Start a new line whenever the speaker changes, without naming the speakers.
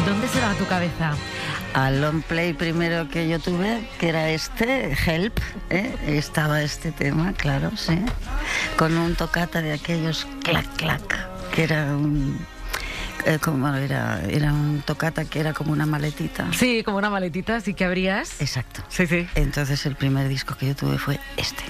¿Dónde se va tu cabeza?
Al long play primero que yo tuve, que era este, Help, estaba este tema, claro, sí, con un toccata de aquellos clac, clac, que era un... era un toccata que era como una maletita.
Sí, como una maletita, sí que abrías.
Exacto.
Sí, sí.
Entonces el primer disco que yo tuve fue este.